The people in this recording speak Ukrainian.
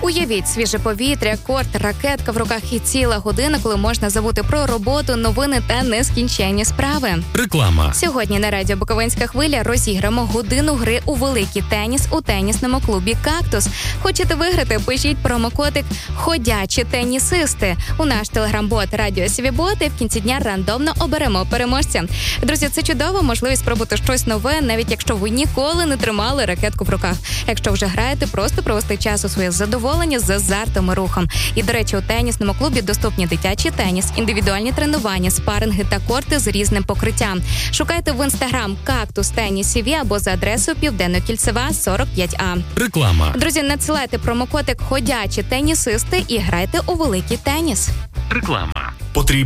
Уявіть, свіже повітря, корт, ракетка в руках і ціла година, коли можна забути про роботу, новини та нескінченні справи. Реклама. Сьогодні на радіо Буковинська хвиля розіграємо годину гри у великий теніс у тенісному клубі «Кактус». Хочете виграти? Пишіть промокодик «Ходячі тенісисти» у наш телеграм-бот «Радіо Свібот» і в кінці дня рандомно оберемо переможця. Друзі, це чудова можливість спробувати щось нове, навіть якщо ви ніколи не тримали ракетку в руках. Якщо вже граєте, просто провести час у своє задоволення з азартом і рухом. І, до речі, у тенісному клубі доступні дитячий теніс, індивідуальні тренування, спаринги та корти з різним покриттям. Шукайте в інстаграм «Кактус Теніс СІВІ» або за адресою Південно-Кільцева, 45А. Реклама. Друзі, надсилайте промокодик «Ходячі тенісисти» і грайте у великий теніс. Реклама.